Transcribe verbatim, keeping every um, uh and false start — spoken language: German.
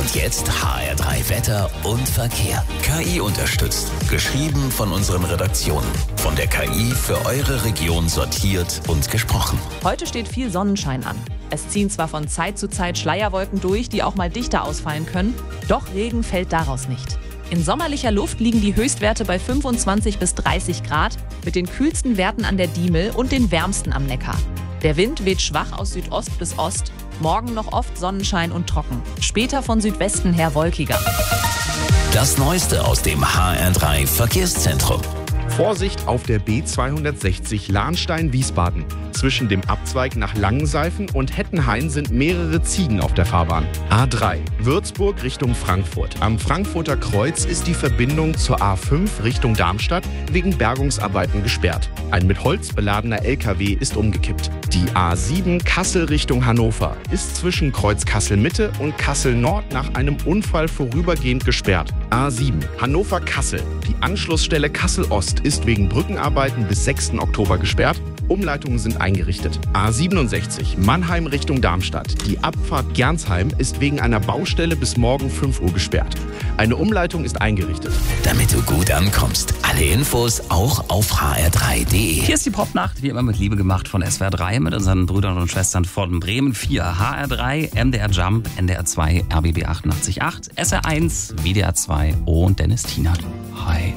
Und jetzt H R drei Wetter und Verkehr. K I unterstützt. Geschrieben von unseren Redaktionen. Von der K I für eure Region sortiert und gesprochen. Heute steht viel Sonnenschein an. Es ziehen zwar von Zeit zu Zeit Schleierwolken durch, die auch mal dichter ausfallen können, doch Regen fällt daraus nicht. In sommerlicher Luft liegen die Höchstwerte bei fünfundzwanzig bis dreißig Grad, mit den kühlsten Werten an der Diemel und den wärmsten am Neckar. Der Wind weht schwach aus Südost bis Ost, morgen noch oft Sonnenschein und trocken, später von Südwesten her wolkiger. Das Neueste aus dem H R drei Verkehrszentrum. Vorsicht auf der B zweihundertsechzig Lahnstein-Wiesbaden. Zwischen dem Abzweig nach Langenseifen und Hettenhain sind mehrere Ziegen auf der Fahrbahn. A drei Würzburg Richtung Frankfurt. Am Frankfurter Kreuz ist die Verbindung zur A fünf Richtung Darmstadt wegen Bergungsarbeiten gesperrt. Ein mit Holz beladener L K W ist umgekippt. Die A sieben Kassel Richtung Hannover ist zwischen Kreuz Kassel-Mitte und Kassel-Nord nach einem Unfall vorübergehend gesperrt. A sieben Hannover-Kassel. Die Anschlussstelle Kassel-Ost ist wegen Brückenarbeiten bis sechsten Oktober gesperrt. Umleitungen sind eingerichtet. A siebenundsechzig Mannheim Richtung Darmstadt. Die Abfahrt Gernsheim ist wegen einer Baustelle bis morgen fünf Uhr gesperrt. Eine Umleitung ist eingerichtet. Damit du gut ankommst. Alle Infos auch auf h r drei punkt d e. Hier ist die Popnacht, wie immer mit Liebe gemacht von S W R drei mit unseren Brüdern und Schwestern von Bremen vier, H R drei, M D R Jump, N D R zwei, R B B achtundachtzig Komma acht, S R eins, W D R zwei und Dennis Tienert. Hi.